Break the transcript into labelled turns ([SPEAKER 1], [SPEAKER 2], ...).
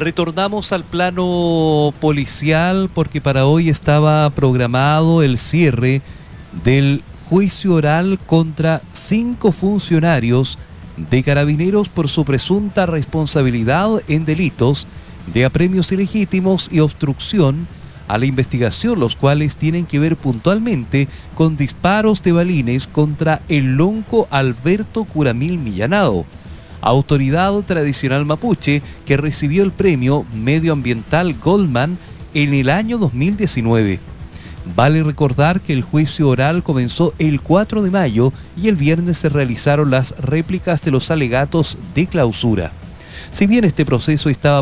[SPEAKER 1] Retornamos al plano policial porque para hoy estaba programado el cierre del juicio oral contra 5 funcionarios de Carabineros por su presunta responsabilidad en delitos de apremios ilegítimos y obstrucción a la investigación, los cuales tienen que ver puntualmente con disparos de balines contra el lonco Alberto Curamil Millanado, autoridad tradicional mapuche que recibió el premio medioambiental Goldman en el año 2019. Vale recordar que el juicio oral comenzó el 4 de mayo y el viernes se realizaron las réplicas de los alegatos de clausura. Si bien este proceso estaba